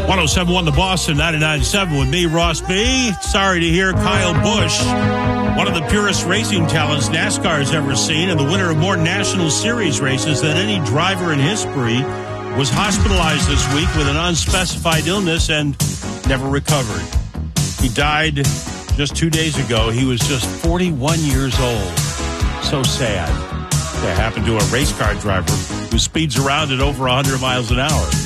107.1 The Boston, 99.7 with me, Ross B. Sorry to hear Kyle Busch, one of the purest racing talents NASCAR has ever seen and the winner of more National Series races than any driver in history, was hospitalized this week with an unspecified illness and never recovered. He died just 2 days ago. He was just 41 years old. So sad. That happened to a race car driver who speeds around at over 100 miles an hour.